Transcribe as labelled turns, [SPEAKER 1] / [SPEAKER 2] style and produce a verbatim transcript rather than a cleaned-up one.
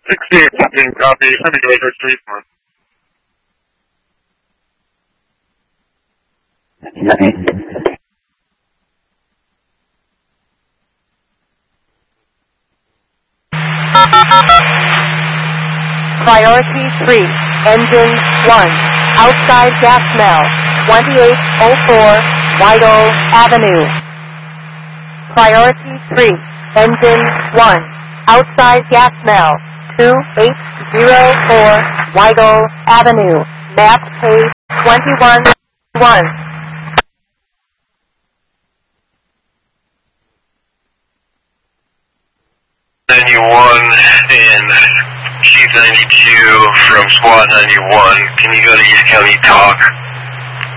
[SPEAKER 1] sixty-eight fifteen, copy. Send me to Acre Street.
[SPEAKER 2] Priority three, engine one, outside gas smell, twenty-eight oh four, Whitehall Avenue. Priority three, engine one, outside gas smell, two eight oh four, Whitehall Avenue, map page twenty-one one.
[SPEAKER 3] ninety-one and Chief ninety-two from Squad ninety-one. Can you go to East County Talk?